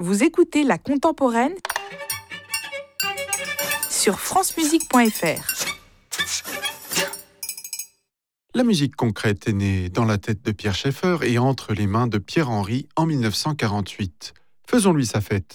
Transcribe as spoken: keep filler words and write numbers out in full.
Vous écoutez La Contemporaine sur francemusique point f r. La musique concrète est née dans la tête de Pierre Schaeffer et entre les mains de Pierre Henry en mille neuf cent quarante-huit. Faisons-lui sa fête.